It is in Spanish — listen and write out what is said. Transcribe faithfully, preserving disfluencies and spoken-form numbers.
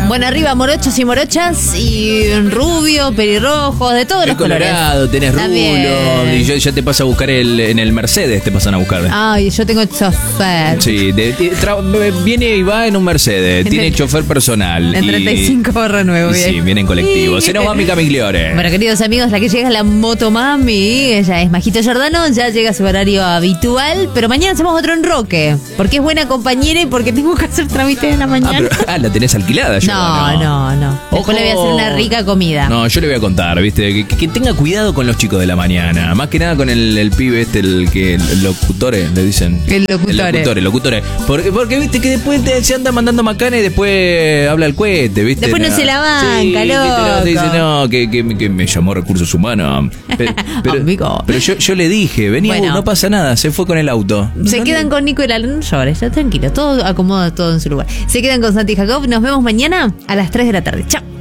Bueno, arriba morochos y morochas y rubio, pelirrojos, de todos El los colorado, colores. tenés rulo. Y yo, ya te pasa a buscar el, en el Mercedes, te pasan a buscar. Ay, yo tengo chofer. Sí, de, de, tra, viene y va en un Mercedes, En tiene el- chofer personal. En y- treinta y cinco barra nueve. y sí, viene en colectivo. Se nos va Mica Migliore. Bueno, queridos amigos, la que llega es la Motomami. Ella es Majito Giordano, ya llega a su horario habitual. Pero mañana hacemos otro enroque. Porque es buena compañera y porque tengo que hacer trámites en la Ah, mañana. pero, ah, la tenés alquilada, yo. No, no, no. Después Ojo. le voy a hacer una rica comida. No, yo le voy a contar, ¿viste? Que, que- que tenga cuidado con los chicos de la mañana. Más que nada con el, el pibe este, el que el locutore, le dicen. El locutore. El locutore, locutore. Porque, porque viste, que después te- se anda mandando macana y después habla el cohete, ¿viste? Después no se la banca, Sí, ¿viste? loco. Te dice, no, que, que, que me llamó Recursos Humanos. Pero, pero, Amigo. pero yo, yo le dije, vení, Bueno. vos, no pasa nada, se fue con el auto. Se No, quedan con Nico y la no llores, ya tranquilo, todo acomoda todo en su lugar. Se quedan con Santi Jacob, nos vemos mañana a las tres de la tarde. Chao.